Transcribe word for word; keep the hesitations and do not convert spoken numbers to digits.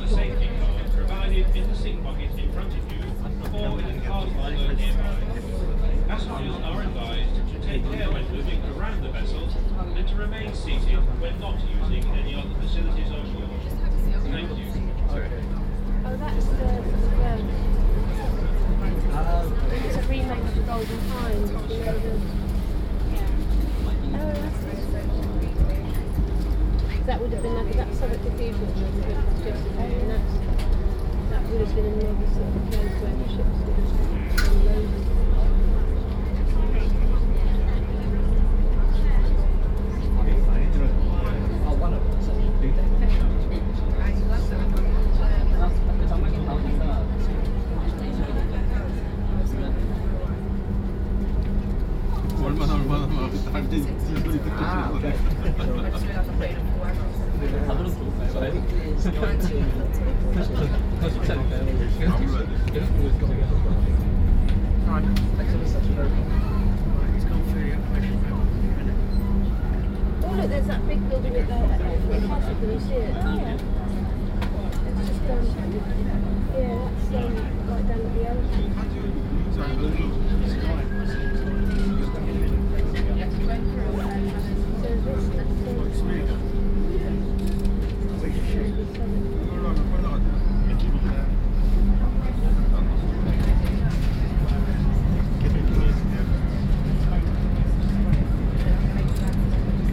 a safety card provided in the seat pocket in front of you or in the card holder nearby. Passengers are advised to take care when moving around the vessel and to remain seated when not using any other facilities on board. Thank you. Oh, that's the... Um, it's a remake of the Golden Hind. You know, the... Oh, that's it. That would have been like, that's Southwark Cathedral, and that's, that would have been another sort of place where the ships would have unloaded. 얼마나 얼마나 막 다른 데 아, 오케이. 다들은 좋을까요? 더 쉽지 않을까요? 계속 계속 보고 있을까? Oh look, there's that big building at the castle. Can you see it? Oh yeah. It's just um, yeah, that's um, right down at the end.